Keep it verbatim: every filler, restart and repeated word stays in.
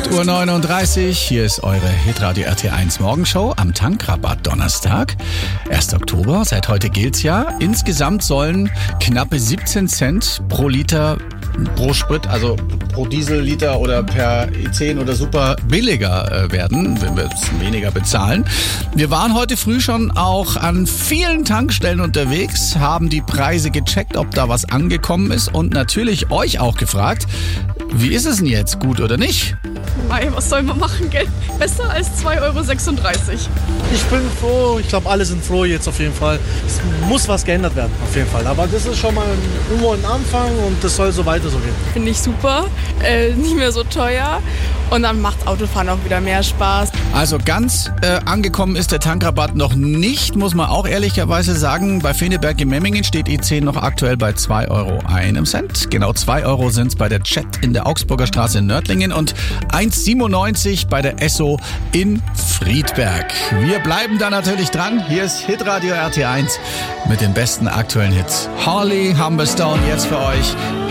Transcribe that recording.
acht Uhr neununddreißig, hier ist eure Hitradio R T eins Morgenshow am Tankrabatt Donnerstag, erster Oktober. Seit heute gilt's ja. Insgesamt sollen knappe siebzehn Cent pro Liter pro Sprit, also pro Dieselliter oder per E zehn oder Super billiger äh, werden, wenn wir es weniger bezahlen. Wir waren heute früh schon auch an vielen Tankstellen unterwegs, haben die Preise gecheckt, ob da was angekommen ist und natürlich euch auch gefragt, wie ist es denn jetzt, gut oder nicht? Mei, was soll man machen, gell? Besser als zwei Euro sechsunddreißig. Ich bin froh, ich glaube, alle sind froh jetzt auf jeden Fall. Es muss was geändert werden, auf jeden Fall. Aber das ist schon mal irgendwo ein Anfang und das soll so weiter so gehen. Finde ich super, äh, nicht mehr so teuer und dann macht Autofahren auch wieder mehr Spaß. Also ganz äh, angekommen ist der Tankrabatt noch nicht, muss man auch ehrlicherweise sagen. Bei Feneberg in Memmingen steht E zehn noch aktuell bei zwei Euro einem Cent. Genau zwei Euro sind es bei der Chat in der Augsburger Straße in Nördlingen und eins Euro siebenundneunzig bei der Esso in Friedberg. Wir bleiben da natürlich dran. Hier ist Hitradio R T eins mit den besten aktuellen Hits. Holly Humberstone jetzt für euch.